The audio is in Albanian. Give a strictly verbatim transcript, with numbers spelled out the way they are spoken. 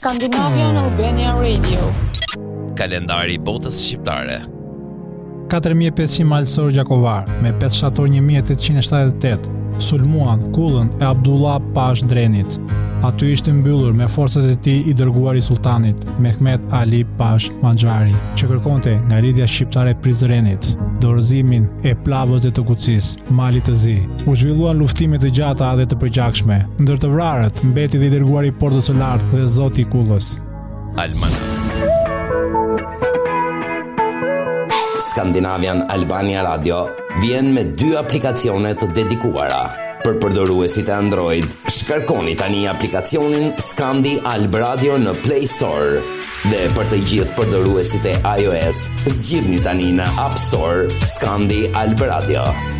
Scandinavian Albania Radio. Kalendari i botës shqiptare. katër mijë e pesëqind malësor Gjakovar me pesë shtator një mijë e tetëqind e shtatëdhjetë e tetë, sulmuan Kullën e Abdullah Pash Drenit. Aty ishte mbyllur me forcat e tij i dërguar i sultanit Mehmet Ali Pash Manxhari, që kërkonte ngjarritja shqiptare e Prizrenit, dorëzimin e plavës dhe të Kucis, malit të zi. U zhvilluan luftime të gjata dhe të përgjakshme, ndër të vrarët mbeti dhe i dërguari i Portës së Lartë dhe zoti i Kullës. Alman. Scandinavian Albania Radio vjen me dy aplikacione të dedikuara. Për përdoruesit e Android, shkarkoni tani aplikacionin Scandi Alb Radio në Play Store. Dhe për të gjithë përdoruesit e iOS, zgjidhni tani në App Store Scandi Alb Radio.